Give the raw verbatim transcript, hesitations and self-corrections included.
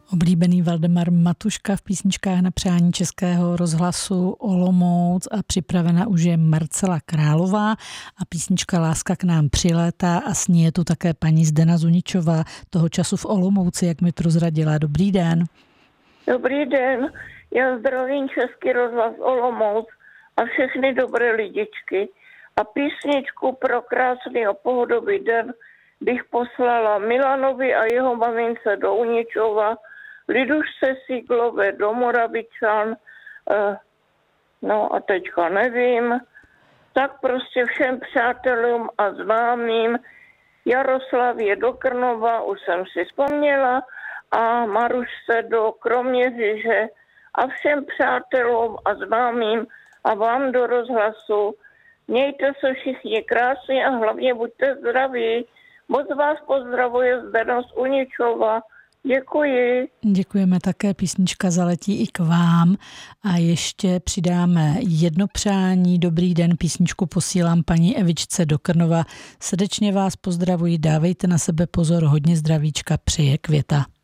Oblíbený Valdemar Matuška v písničkách na přání Českého rozhlasu Olomouc a připravena už je Marcela Králová a písnička Láska k nám přilétá a s ní je tu také paní Zdena Zuničová, toho času v Olomouci, jak mi prozradila. Dobrý den. Dobrý den, já zdravím Český rozhlas Olomouc a všechny dobré lidičky. A písničku pro krásný a pohodový den bych poslala Milanovi a jeho mamince do Uničova, Lidušce Siglové do Moravičan, eh, no a teďka nevím, tak prostě všem přátelům a známým, Jaroslavě do Krnova, už jsem si vzpomněla, a Marušce do Kroměříže a všem přátelům a známým a vám do rozhlasu. Mějte se všichni krásně a hlavně buďte zdraví. Moc vás pozdravuje Zdena z Uničova. Děkuji. Děkujeme také, písnička zaletí i k vám. A ještě přidáme jedno přání. Dobrý den, písničku posílám paní Evičce do Krnova. Srdečně vás pozdravuji, dávejte na sebe pozor, hodně zdravíčka, přeje Květa.